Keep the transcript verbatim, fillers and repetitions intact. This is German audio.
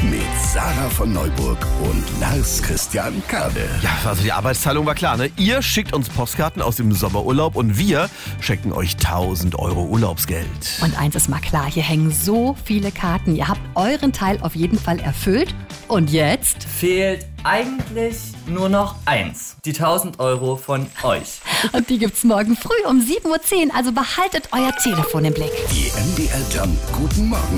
Mit Sarah von Neuburg und Lars Christian Kade. Ja, also die Arbeitsteilung war klar, ne? Ihr schickt uns Postkarten aus dem Sommerurlaub und wir schenken euch tausend Euro Urlaubsgeld. Und eins ist mal klar, hier hängen so viele Karten. Ihr habt euren Teil auf jeden Fall erfüllt. Und jetzt? Fehlt eigentlich nur noch eins. Die tausend Euro von euch. Und die gibt's morgen früh um sieben Uhr zehn. Also behaltet euer Telefon im Blick. Die M D R Jump Guten Morgen